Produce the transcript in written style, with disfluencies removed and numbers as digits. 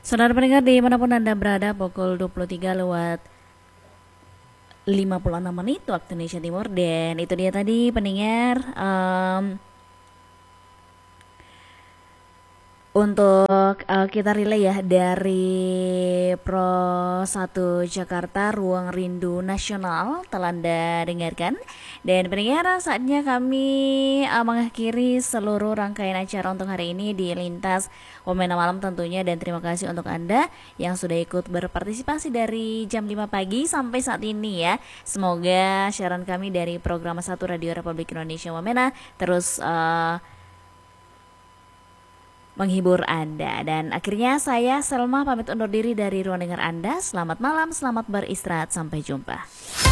Saudara pendengar dimanapun Anda berada, pukul 23 lewat 56 menit waktu Indonesia Timur. Dan itu dia tadi pendengar, untuk kita relay ya dari Pro 1 Jakarta, Ruang Rindu Nasional telah Anda dengarkan. Dan pendengar, saatnya kami mengakhiri seluruh rangkaian acara untuk hari ini di Lintas Wamena Malam tentunya. Dan terima kasih untuk Anda yang sudah ikut berpartisipasi dari jam 5 pagi sampai saat ini ya. Semoga siaran kami dari program 1 Radio Republik Indonesia Wamena terus menghibur Anda. Dan akhirnya saya Selma pamit undur diri dari ruang dengar Anda. Selamat malam, selamat beristirahat, sampai jumpa.